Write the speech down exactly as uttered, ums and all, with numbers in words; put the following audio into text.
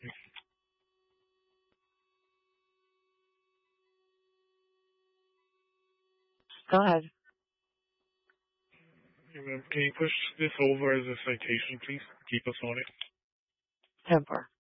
Go ahead. Hey, ma'am, can you push this over as a citation, please? Keep us on it. ten four.